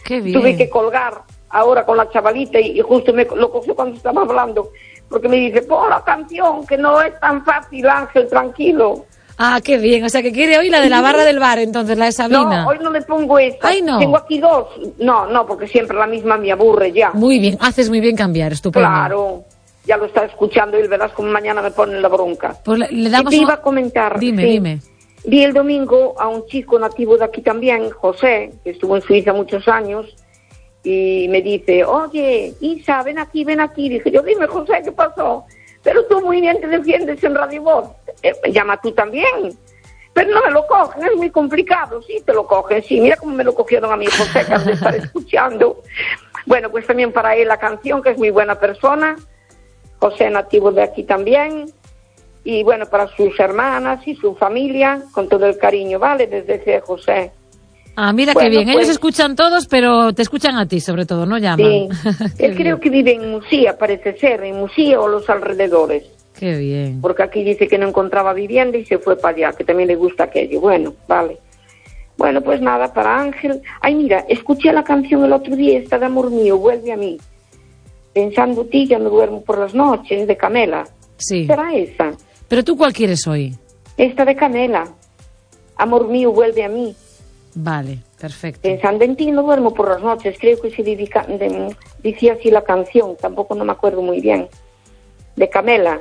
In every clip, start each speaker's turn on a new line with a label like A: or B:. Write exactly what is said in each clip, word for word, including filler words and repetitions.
A: Qué bien.
B: Tuve que colgar ahora con la chavalita y, y justo me lo cogió cuando estaba hablando, porque me dice, pon la canción, que no es tan fácil, Ángel, tranquilo.
A: Ah, qué bien, o sea que quiere hoy la de la barra del bar, entonces, la de Sabina.
B: No, hoy no le pongo esta.
A: Ay, no.
B: Tengo aquí dos. No, no, porque siempre la misma me aburre ya.
A: Muy bien, haces muy bien cambiar, estupendo.
B: Claro, ya lo está escuchando y verás como mañana me ponen la bronca.
A: Pues le, le damos
B: y te
A: un...
B: iba a comentar.
A: Dime,
B: sí.
A: dime.
B: Vi el domingo a un chico nativo de aquí también, José, que estuvo en Suiza muchos años, y me dice, oye, Isa, ven aquí, ven aquí. Dije yo, dime, José, ¿qué pasó? Pero tú muy bien te defiendes en Radio Voz. Eh, llama tú también. Pero no me lo cogen, es muy complicado. Sí, te lo cogen, sí. Mira cómo me lo cogieron a mí, José, que has de estar escuchando. Bueno, pues también para él la canción, que es muy buena persona. José, nativo de aquí también. Y bueno, para sus hermanas y su familia, con todo el cariño, ¿vale? Desde C. José.
A: Ah, mira
B: bueno,
A: qué bien.
B: pues,
A: ellos escuchan todos, pero te escuchan a ti, sobre todo, ¿no llaman?
B: Sí. Él creo que vive en Musía, parece ser, en Musía o los alrededores.
A: Qué bien.
B: Porque aquí dice que no encontraba vivienda y se fue para allá, que también le gusta aquello. Bueno, vale. Bueno, pues nada, para Ángel. Ay, mira, escuché la canción el otro día, esta de Amor Mío, Vuelve a mí. Pensando en ti, ya no duermo por las noches, de Camela.
A: Sí.
B: ¿Será esa?
A: ¿Pero tú cuál quieres hoy?
B: Esta de Camela. Amor mío, vuelve a mí.
A: Vale, perfecto.
B: Pensando en ti, no duermo por las noches. Creo que se dedica, de, decía así la canción, tampoco no me acuerdo muy bien. De Camela.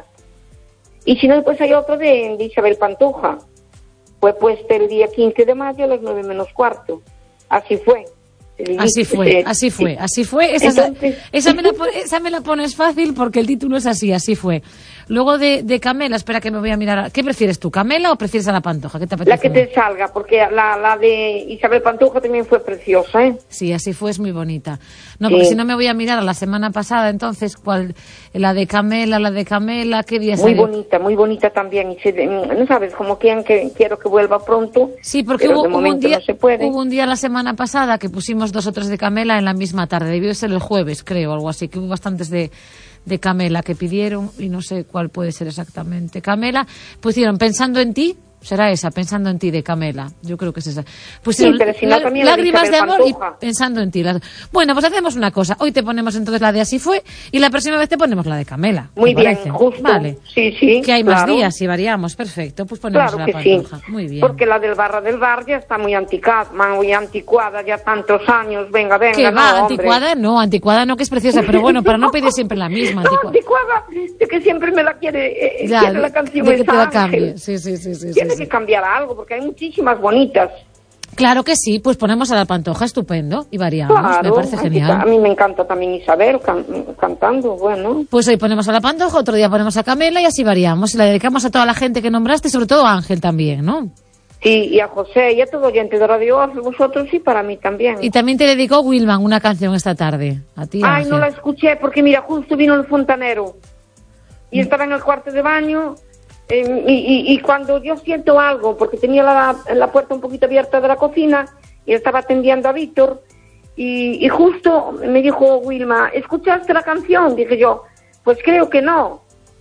B: Y si no, pues hay otro de, de Isabel Pantoja. Fue puesta el día quince de mayo a las nueve menos cuarto. Así fue.
A: Así fue, así fue, así fue. Esa,
B: Entonces...
A: esa, me la, esa me la pones fácil porque el título es así, así fue. Luego de, de Camela, espera que me voy a mirar. ¿Qué prefieres tú, Camela o prefieres a la Pantoja? ¿Qué te apetece?
B: La que te salga, porque la, la de Isabel Pantoja también fue preciosa, ¿eh?
A: Sí, así fue, es muy bonita. No, porque
B: sí.
A: si no me voy a mirar a la semana pasada, entonces, ¿cuál? La de Camela, la de Camela, ¿qué día
B: Muy
A: salió?
B: bonita, muy bonita también. Y se, no sabes, como quieran que quiero que vuelva pronto.
A: Sí, porque
B: pero
A: hubo,
B: de
A: hubo, un
B: momento
A: día,
B: no se puede.
A: hubo un día la semana pasada que pusimos dos o tres de Camela en la misma tarde. Debió ser el jueves, creo, algo así, que hubo bastantes de, de Camela que pidieron y no sé cuál puede ser exactamente. Camela, pusieron Pensando en ti. Será esa, Pensando en ti, de Camela. Yo creo que es esa. Pues
B: sí, pero si no, también
A: Lágrimas de amor
B: Pantoja.
A: Y Pensando en ti. Bueno, pues hacemos una cosa. Hoy te ponemos entonces la de Así fue y la próxima vez te ponemos la de Camela.
B: Muy bien,
A: parece?
B: justo.
A: Vale.
B: Sí, sí.
A: Que hay
B: claro.
A: más días y variamos. Perfecto. Pues ponemos
B: claro
A: la
B: que
A: Pantoja.
B: Sí.
A: Muy bien.
B: Porque la del Barra del Bar ya está muy anticuada, muy anticuada, ya tantos años. Venga, venga.
A: ¿Qué
B: no,
A: va?
B: hombre.
A: ¿Anticuada? No, anticuada no, que es preciosa. Pero bueno, para no pedir siempre la misma.
B: No,
A: Anticuada.
B: anticuada, de que siempre me la quiere, eh,
A: Ya,
B: quiere la canción
A: de que
B: esa,
A: te la
B: Ángel.
A: cambie. Sí, sí, sí, sí,
B: Tiene
A: sí,
B: que
A: sí.
B: cambiar algo, porque hay muchísimas bonitas.
A: Claro que sí, pues ponemos a la Pantoja, estupendo, y variamos,
B: Claro,
A: me parece genial.
B: a mí me encanta también Isabel can, cantando, bueno.
A: Pues hoy ponemos a la Pantoja, otro día ponemos a Camela y así variamos. Y la dedicamos a toda la gente que nombraste, sobre todo a Ángel también, ¿no?
B: Sí, y a José y a todo oyente de Radio Voz, vosotros y para mí también.
A: Y también te dedicó Wilman una canción esta tarde, a ti,
B: Ay,
A: Ángel.
B: no la escuché porque mira, justo vino el fontanero y estaba en el cuarto de baño. Eh, y, y, y cuando yo siento algo, porque tenía la, la puerta un poquito abierta de la cocina y estaba atendiendo a Víctor y, y justo me dijo Wilma, ¿escuchaste la canción? Dije yo, pues creo que no.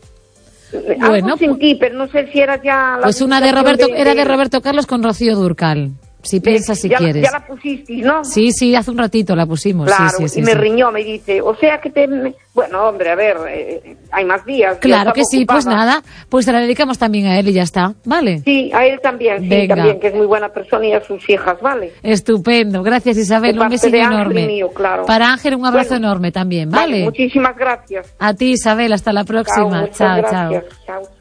A: Bueno,
B: algo sentí, pero no sé si era ya la
A: pues una de Roberto,
B: de, de,
A: era de Roberto Carlos con Rocío Dúrcal. Si piensas, si
B: ya,
A: quieres.
B: Ya la pusisteis, ¿no?
A: Sí, sí, hace un ratito la pusimos.
B: Claro,
A: sí, sí, sí,
B: y me
A: sí.
B: riñó, me dice, o sea que te... Bueno, hombre, a ver, eh, hay más días.
A: Claro que sí, ocupada. Pues nada, pues te la dedicamos también a él y ya está, ¿vale?
B: Sí, a él también, sí,
A: Venga.
B: también, que es muy buena persona y a sus hijas, ¿vale?
A: Estupendo, gracias Isabel, un besito enorme.
B: Mío, claro.
A: Para Ángel un abrazo
B: bueno,
A: enorme también, ¿vale?
B: Vale, muchísimas gracias.
A: A ti Isabel, hasta la próxima.
B: Chao,
A: chao,
B: gracias.
A: chao.
B: Chao.